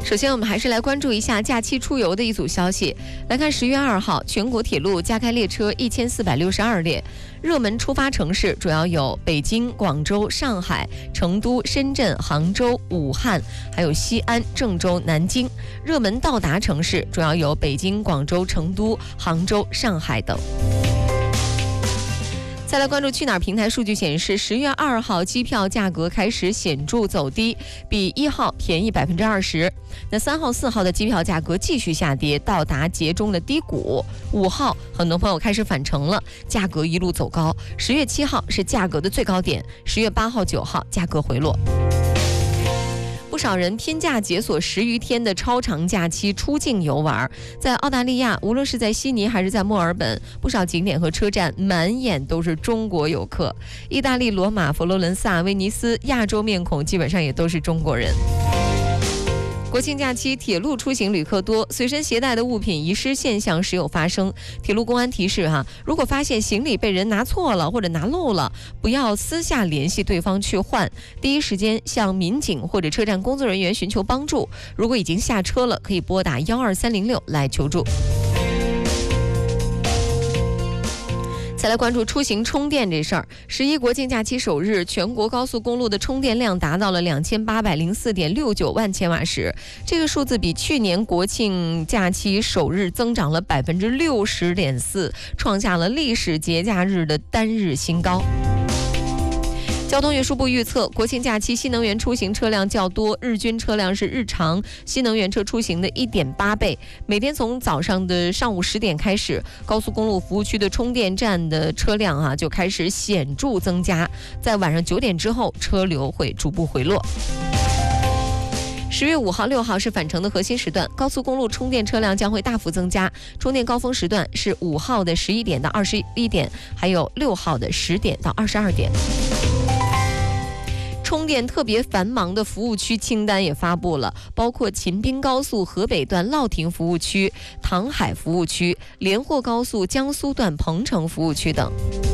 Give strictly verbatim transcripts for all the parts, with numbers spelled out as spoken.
首先，我们还是来关注一下假期出游的一组消息。来看十月二号，全国铁路加开列车一千四百六十二列，热门出发城市主要有北京、广州、上海、成都、深圳、杭州、武汉，还有西安、郑州、南京。热门到达城市主要有北京、广州、成都、杭州、上海等。再来关注去哪儿平台数据显示，十月二号机票价格开始显著走低，比一号便宜百分之二十。那三号、四号的机票价格继续下跌，到达节中的低谷。五号，很多朋友开始返程了，价格一路走高。十月七号是价格的最高点，十月八号、九号价格回落。不少人拼假解锁十余天的超长假期出境游玩，在澳大利亚，无论是在悉尼还是在墨尔本，不少景点和车站满眼都是中国游客。意大利罗马、佛罗伦萨、威尼斯，亚洲面孔基本上也都是中国人。国庆假期铁路出行旅客多，随身携带的物品遗失现象时有发生。铁路公安提示哈，如果发现行李被人拿错了或者拿漏了，不要私下联系对方去换，第一时间向民警或者车站工作人员寻求帮助。如果已经下车了，可以拨打幺二三零六来求助。再来关注出行充电这事儿。十一国庆假期首日，全国高速公路的充电量达到了两千八百零四点六九万千瓦时，这个数字比去年国庆假期首日增长了百分之六十点四，创下了历史节假日的单日新高。交通运输部预测，国庆假期新能源出行车辆较多，日均车辆是日常新能源车出行的 一点八倍。每天从早上的上午十点开始，高速公路服务区的充电站的车辆啊就开始显著增加，在晚上九点之后，车流会逐步回落。十月五号、六号是返程的核心时段，高速公路充电车辆将会大幅增加。充电高峰时段是五号的十一点到二十一点，还有六号的十点到二十二点。充电特别繁忙的服务区清单也发布了，包括秦滨高速河北段乐亭服务区、唐海服务区、连霍高速江苏段彭城服务区等。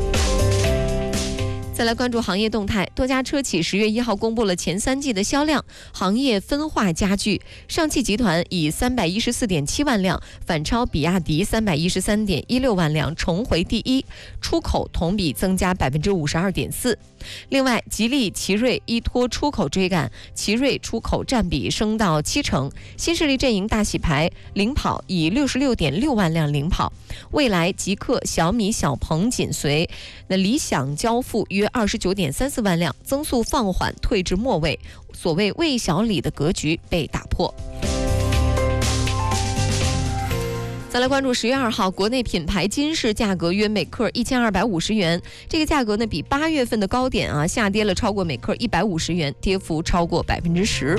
再来关注行业动态，多家车企十月一号公布了前三季的销量，行业分化加剧。上汽集团以三百一十四点七万辆反超比亚迪三百一十三点一六万辆，重回第一，出口同比增加百分之五十二点四。另外，吉利、奇瑞依托出口追赶，奇瑞出口占比升到七成。新势力阵营大洗牌，领跑以六十六点六万辆领跑，蔚来、极氪、小米、小鹏紧随。那理想交付约二十九点三四万辆，增速放缓，退至末位。所谓魏小李的格局被打破。再来关注十月二号，国内品牌金饰价格约每克一千二百五十元，这个价格呢比八月份的高点啊下跌了超过每克一百五十元，跌幅超过百分之十。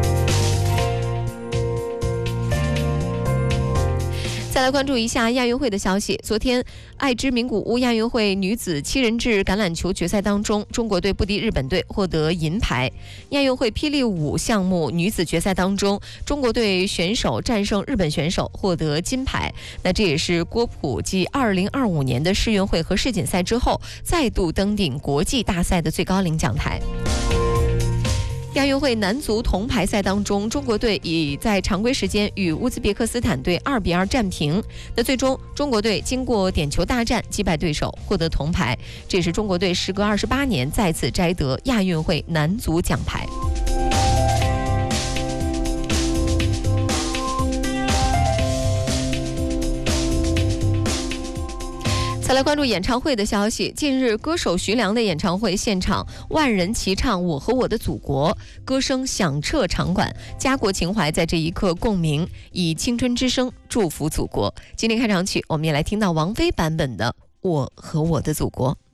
再来关注一下亚运会的消息。昨天，爱知名古屋亚运会女子七人制橄榄球决赛当中，中国队不敌日本队，获得银牌。亚运会霹雳舞项目女子决赛当中，中国队选手战胜日本选手，获得金牌。那这也是郭璞继二零二五年的世运会和世锦赛之后，再度登顶国际大赛的最高领奖台。亚运会男足铜牌赛当中，中国队已在常规时间与乌兹别克斯坦队二比二战平。那最终，中国队经过点球大战击败对手，获得铜牌。这也是中国队时隔二十八年再次摘得亚运会男足奖牌。再来关注演唱会的消息。近日，歌手徐良的演唱会现场，万人齐唱《我和我的祖国》，歌声响彻场馆，家国情怀在这一刻共鸣，以青春之声祝福祖国。今天开场曲，我们也来听到王菲版本的《我和我的祖国》。